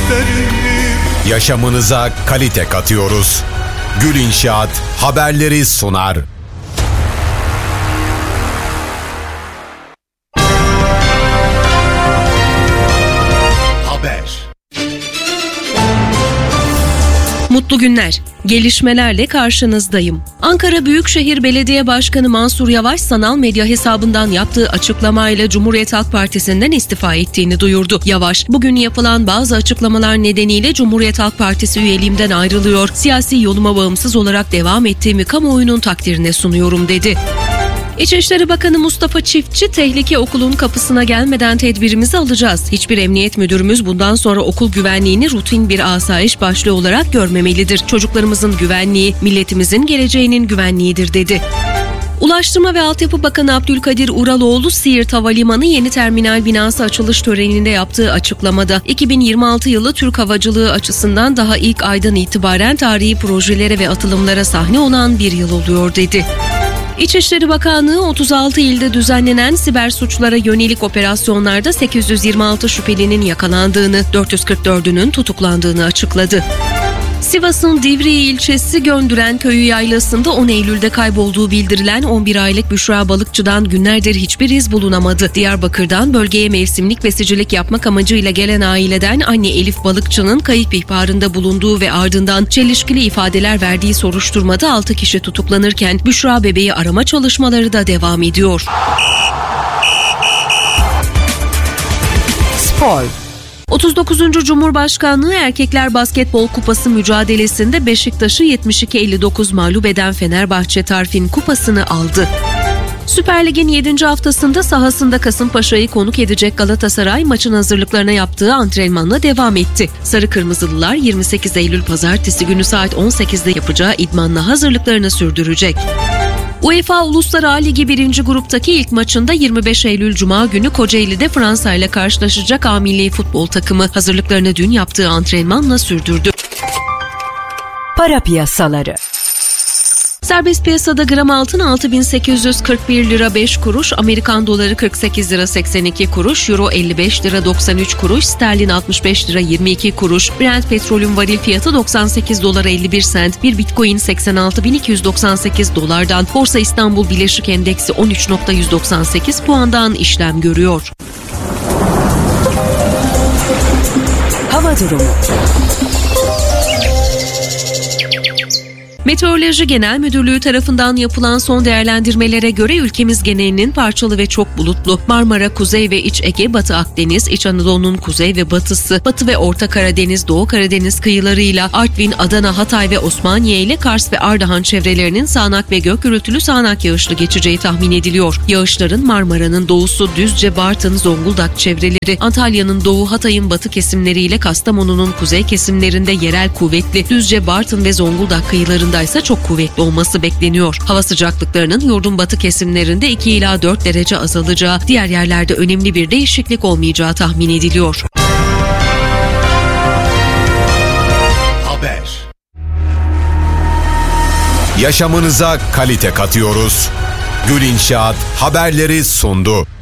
isterim. Yaşamınıza kalite katıyoruz. Gül İnşaat haberleri sunar. Mutlu günler. Gelişmelerle karşınızdayım. Ankara Büyükşehir Belediye Başkanı Mansur Yavaş sanal medya hesabından yaptığı açıklamayla Cumhuriyet Halk Partisi'nden istifa ettiğini duyurdu. Yavaş, bugün yapılan bazı açıklamalar nedeniyle Cumhuriyet Halk Partisi üyeliğimden ayrılıyor, siyasi yoluma bağımsız olarak devam ettiğimi kamuoyunun takdirine sunuyorum dedi. İçişleri Bakanı Mustafa Çiftçi, tehlike okulun kapısına gelmeden tedbirimizi alacağız. Hiçbir emniyet müdürümüz bundan sonra okul güvenliğini rutin bir asayiş başlığı olarak görmemelidir. Çocuklarımızın güvenliği, milletimizin geleceğinin güvenliğidir dedi. Ulaştırma ve Altyapı Bakanı Abdülkadir Uraloğlu, Siirt Havalimanı yeni terminal binası açılış töreninde yaptığı açıklamada 2026 yılı Türk havacılığı açısından daha ilk aydan itibaren tarihi projelere ve atılımlara sahne olan bir yıl oluyor dedi. İçişleri Bakanlığı 36 ilde düzenlenen siber suçlara yönelik operasyonlarda 826 şüphelinin yakalandığını, 444'ünün tutuklandığını açıkladı. Sivas'ın Divriği ilçesi Göndüren Köyü yaylasında 10 Eylül'de kaybolduğu bildirilen 11 aylık Büşra Balıkçı'dan günlerdir hiçbir iz bulunamadı. Diyarbakır'dan bölgeye mevsimlik besicilik yapmak amacıyla gelen aileden anne Elif Balıkçı'nın kayıp ihbarında bulunduğu ve ardından çelişkili ifadeler verdiği soruşturmada 6 kişi tutuklanırken Büşra bebeği arama çalışmaları da devam ediyor. Spor. 39. Cumhurbaşkanlığı Erkekler Basketbol Kupası mücadelesinde Beşiktaş'ı 72-59 mağlup eden Fenerbahçe Tarfin Kupası'nı aldı. Süper Lig'in 7. haftasında sahasında Kasımpaşa'yı konuk edecek Galatasaray maçın hazırlıklarına yaptığı antrenmanla devam etti. Sarı Kırmızılılar 28 Eylül Pazartesi günü saat 18'de yapacağı idmanla hazırlıklarını sürdürecek. UEFA Uluslar Ligi 1. gruptaki ilk maçında 25 Eylül Cuma günü Kocaeli'de Fransa ile karşılaşacak A milli futbol takımı hazırlıklarını dün yaptığı antrenmanla sürdürdü. Para piyasaları. Serbest piyasada gram altın 6.841 lira 5 kuruş, Amerikan doları 48 lira 82 kuruş, euro 55 lira 93 kuruş, sterlin 65 lira 22 kuruş, Brent petrolün varil fiyatı 98 dolar 51 sent, bir bitcoin 86.298 dolardan, Borsa İstanbul Bileşik Endeksi 13.198 puandan işlem görüyor. Hava durumu. Meteoroloji Genel Müdürlüğü tarafından yapılan son değerlendirmelere göre ülkemiz genelinin parçalı ve çok bulutlu. Marmara, Kuzey ve İç Ege, Batı Akdeniz, İç Anadolu'nun kuzey ve batısı, Batı ve Orta Karadeniz, Doğu Karadeniz kıyılarıyla Artvin, Adana, Hatay ve Osmaniye ile Kars ve Ardahan çevrelerinin sağanak ve gök gürültülü sağanak yağışlı geçeceği tahmin ediliyor. Yağışların Marmara'nın doğusu, Düzce, Bartın, Zonguldak çevreleri, Antalya'nın doğu, Hatay'ın batı kesimleriyle Kastamonu'nun kuzey kesimlerinde yerel kuvvetli, Düzce, Bartın ve Zonguldak kıyılarında ise çok kuvvetli olması bekleniyor. Hava sıcaklıklarının yurdun batı kesimlerinde 2 ila 4 derece azalacağı, diğer yerlerde önemli bir değişiklik olmayacağı tahmin ediliyor. Haber. Yaşamınıza kalite katıyoruz. Gül İnşaat haberleri sundu.